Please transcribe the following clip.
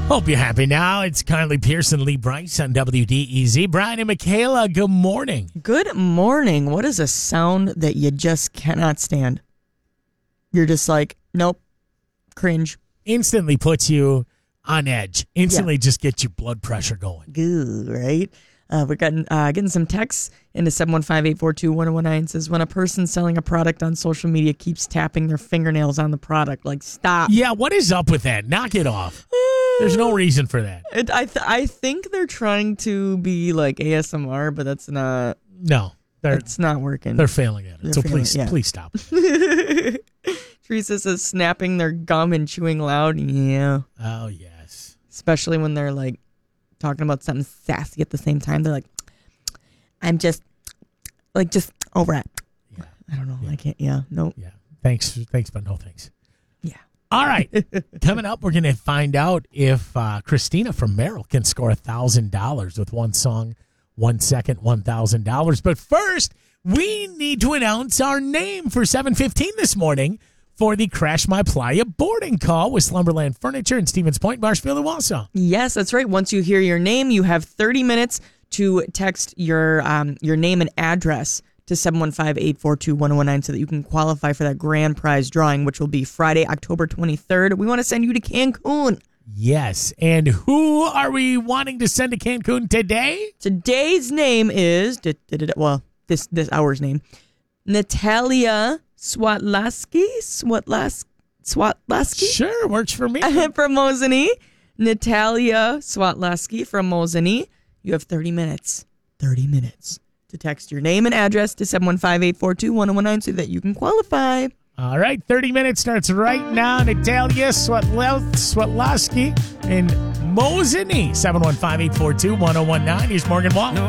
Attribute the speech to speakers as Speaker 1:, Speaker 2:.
Speaker 1: Hope you're happy now. It's Carly Pearson, Lee Bryce on WDEZ. Brian and Michaela, good morning.
Speaker 2: Good morning. What is a sound that you just cannot stand? You're just like, nope, cringe.
Speaker 1: Instantly puts you on edge. Instantly just gets your blood pressure going.
Speaker 2: Good, right? We're getting some texts into 715-842-1019. Says, when a person selling a product on social media keeps tapping their fingernails on the product, like, stop.
Speaker 1: Yeah, what is up with that? Knock it off. There's no reason for that.
Speaker 2: I think they're trying to be like ASMR, but that's not.
Speaker 1: No.
Speaker 2: It's not working.
Speaker 1: They're failing at it. So please stop.
Speaker 2: Teresa says snapping their gum and chewing loud. Yeah.
Speaker 1: Oh, yes.
Speaker 2: Especially when they're like talking about something sassy at the same time. They're like, I'm just over it.
Speaker 1: Yeah.
Speaker 2: I don't know.
Speaker 1: Yeah.
Speaker 2: I can't. Yeah. Nope.
Speaker 1: Yeah. Thanks, but no thanks.
Speaker 2: Yeah.
Speaker 1: All right. Coming up, we're going to find out if Christina from Merrill can score $1,000 with one song, 1 second, $1,000. But first, we need to announce our name for 7:15 this morning for the Crash My Playa boarding call with Slumberland Furniture in Stevens Point, Marshfield, and Wausau.
Speaker 2: Yes, that's right. Once you hear your name, you have 30 minutes to text your name and address to 715-842-1019 so that you can qualify for that grand prize drawing, which will be Friday, October 23rd. We want to send you to Cancun.
Speaker 1: Yes. And who are we wanting to send to Cancun today?
Speaker 2: Today's name is, this hour's name, Natalia Swatlaski.
Speaker 1: Sure, works for me.
Speaker 2: From Mosinee. Natalia Swatlaski from Mosinee. You have 30 minutes. 30 minutes to text your name and address to 715-842-1019 so that you can qualify.
Speaker 1: All right, 30 minutes starts right now. Natalia Swatlaski in Mosinee. 715-842-1019. Here's Morgan Wall.